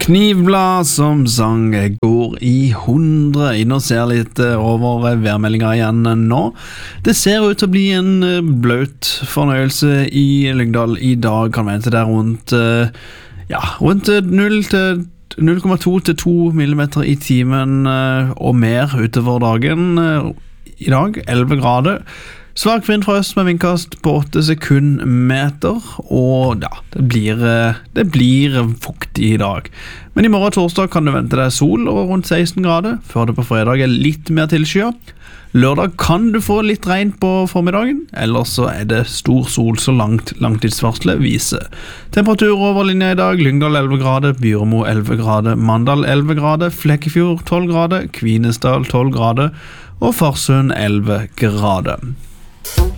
Knivblad som sang går i 100 inn og ser litt over værmeldinga igjen nå. Det ser ut til å bli en bløt fornøyelse i Lyngdal i dag. Kan vente der rundt 0,2 til 2 millimeter i timen og mer utover dagen. I dag 11 grader. Svak vind fra øst med vindkast på 8 sekundmeter, og ja, det blir fuktig i dag. Men i morgen og torsdag kan du vente deg sol og rundt 16 grader, før det på fredag litt mer tilskyet. Lørdag kan du få litt regn på formiddagen, ellers så det stor sol så langt langtidsvarslet viser. Temperatur over linja i dag: Lyngdal 11 grader, Byremo 11 grader, Mandal 11 grader, Flekkefjord 12 grader, Kvinesdal 12 grader og Farsund 11 grader.